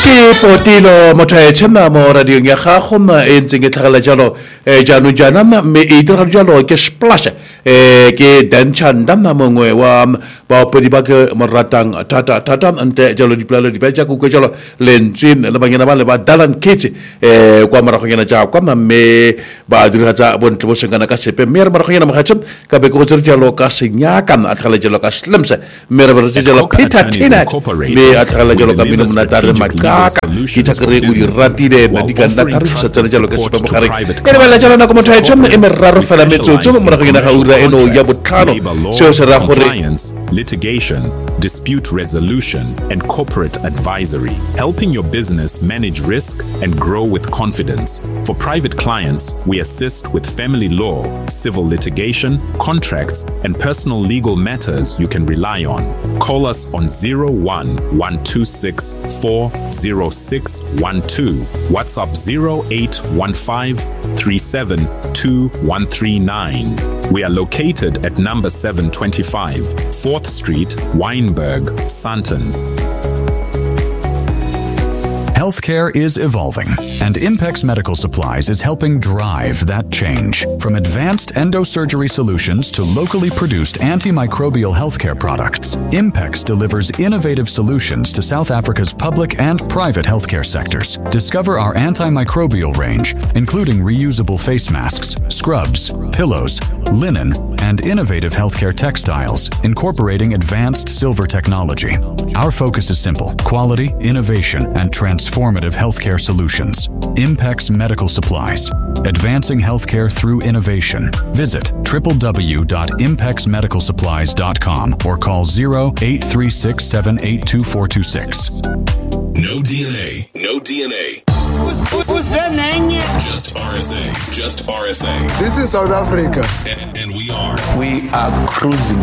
ke potilo motho a etšhema mo radiong ya gago e ntseng e tlhagela jalo jaanong jaana mme e dira jalo ke splash ke Dan Chanda mongwe wa baopedi ba ke mo ratang thata nte jalo dipolelo di betša kuko jalo lentsweng le banyana ba le ba Dalan Kids kwa maragonyana tša kwa mme ba diragatša bontle bo senkana ka sepe mme re maragonyana mogatšo ka be ke go tsere jalo ka senyaka a tlhagela jalo ka slims mme re beretse jalo Peter Tinat mme a tlhagela jalo ka mino monatare makaka itakere o iratile madikanda tariša tsena jalo ka sepe mogare e le bala jalo nako motho a etšhema e meraro fela metsotso mo maragonyana ga ura eno ya botlhano seo se ra gore litigation, dispute resolution, and corporate advisory, helping your business manage risk and grow with confidence. For private clients, we assist with family law, civil litigation, contracts, and personal legal matters you can rely on. Call us on 01-126-40612, WhatsApp 0815-372139. We are located at number 725, 4th Street, Wynberg, Sandton. Healthcare is evolving, and Impex Medical Supplies is helping drive that change. From advanced endosurgery solutions to locally produced antimicrobial healthcare products, Impex delivers innovative solutions to South Africa's public and private healthcare sectors. Discover our antimicrobial range, including reusable face masks, scrubs, pillows, linen, and innovative healthcare textiles, incorporating advanced silver technology. Our focus is simple: quality, innovation, and transformative healthcare solutions. Impex Medical Supplies, advancing healthcare through innovation. Visit www.impexmedicalsupplies.com or call 0836782426. No DNA, no DNA. What's that name? Just RSA, just RSA. This is South Africa. And we are cruising.